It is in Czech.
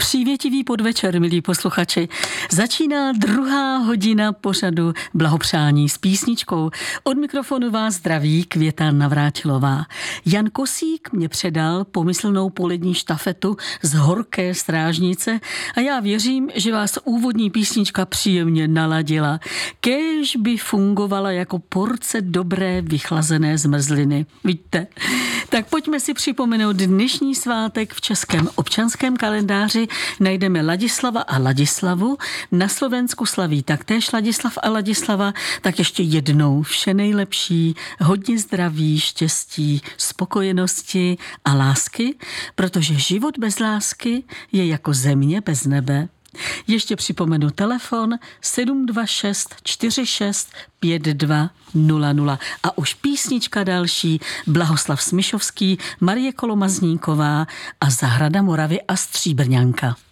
Přívětivý podvečer, milí posluchači. Začíná druhá hodina pořadu Blahopřání s písničkou. Od mikrofonu vás zdraví Květa Navrátilová. Jan Kosík mě předal pomyslnou polední štafetu z Horké Strážnice a já věřím, že vás úvodní písnička příjemně naladila. Kéž by fungovala jako porce dobré vychlazené zmrzliny. Víte? Tak pojďme si připomenout dnešní svátek v českém občanském kalendáři. Najdeme Ladislava a Ladislavu. Na Slovensku slaví taktéž Ladislav a Ladislava. Tak ještě jednou vše nejlepší, hodně zdraví, štěstí, spokojenosti a lásky, protože život bez lásky je jako země bez nebe. Ještě připomenu telefon 726 46 5200 a už písnička další Blahoslav Smyšovský, Marie Kolomazníková a Zahrada Moravy a Stříbrňanka.